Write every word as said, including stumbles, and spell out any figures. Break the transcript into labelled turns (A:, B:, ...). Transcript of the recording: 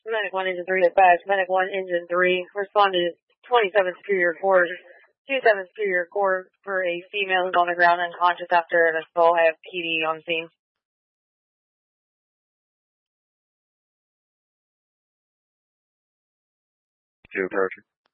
A: Medic one, Engine three, dispatch. Medic one, Engine three, responded twenty-seven Superior Court, twenty-seven Superior Court for a female who's on the ground unconscious after an assault. I have P D on scene.
B: Two approaching.